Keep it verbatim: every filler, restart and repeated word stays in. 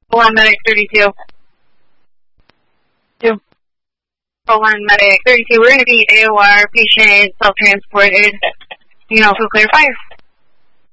One medic thirty-two. Two. One medic thirty-two. We're going to be A O R, patient self-transported. You know, who clear fire.